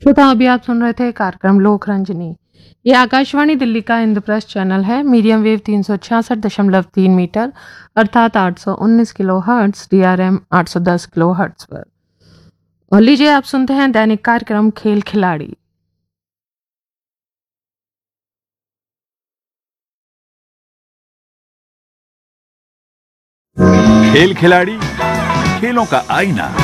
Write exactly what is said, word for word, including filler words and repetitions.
श्रोता, अभी आप सुन रहे थे कार्यक्रम लोक रंजनी। ये आकाशवाणी दिल्ली का इंद्रप्रस्थ चैनल है। मीडियम वेव तीन सौ छियासठ दशमलव तीन मीटर अर्थात आठ सौ उन्नीस kilo hertz, D R M आठ सौ दस किलो हर्ट्स पर। और लीजिए आप सुनते हैं दैनिक कार्यक्रम खेल खिलाड़ी। खेल खिलाड़ी, खेलों का आईना।